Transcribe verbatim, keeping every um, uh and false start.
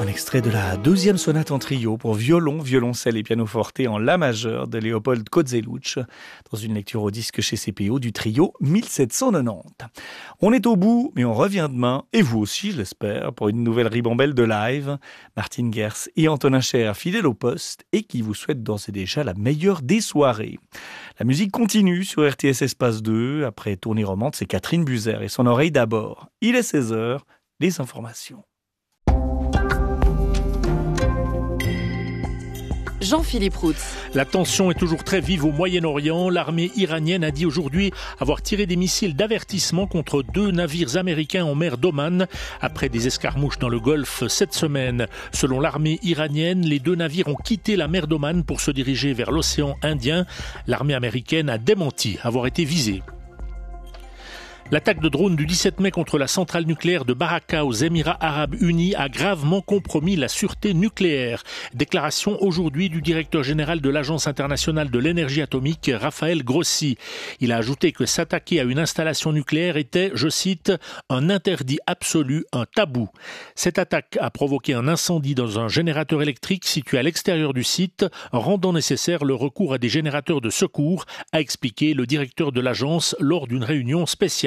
Un extrait de la deuxième sonate en trio pour violon, violoncelle et pianoforte en la majeur de Léopold Kozeluch, dans une lecture au disque chez C P O du trio mille sept cent quatre-vingt-dix. On est au bout, mais on revient demain, et vous aussi, je l'espère, pour une nouvelle ribambelle de live. Martine Gers et Antonin Cher, fidèles au poste, et qui vous souhaitent d'ores et déjà la meilleure des soirées. La musique continue sur R T S Espace deux. Après Tournée Romande, c'est Catherine Buzer et son oreille d'abord. Il est seize heures, les informations. Jean-Philippe Roux. La tension est toujours très vive au Moyen-Orient. L'armée iranienne a dit aujourd'hui avoir tiré des missiles d'avertissement contre deux navires américains en mer d'Oman après des escarmouches dans le Golfe cette semaine. Selon l'armée iranienne, les deux navires ont quitté la mer d'Oman pour se diriger vers l'océan Indien. L'armée américaine a démenti avoir été visée. L'attaque de drone du dix-sept mai contre la centrale nucléaire de Baraka aux Émirats Arabes Unis a gravement compromis la sûreté nucléaire. Déclaration aujourd'hui du directeur général de l'Agence internationale de l'énergie atomique, Raphaël Grossi. Il a ajouté que s'attaquer à une installation nucléaire était, je cite, un interdit absolu, un tabou. Cette attaque a provoqué un incendie dans un générateur électrique situé à l'extérieur du site, rendant nécessaire le recours à des générateurs de secours, a expliqué le directeur de l'agence lors d'une réunion spéciale.